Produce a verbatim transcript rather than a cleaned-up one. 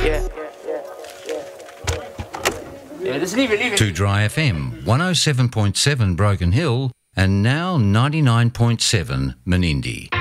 Yeah, yeah, yeah. Yeah, just leave it, leave it. To Dry F M, one oh seven point seven Broken Hill, and now ninety-nine point seven Menindee.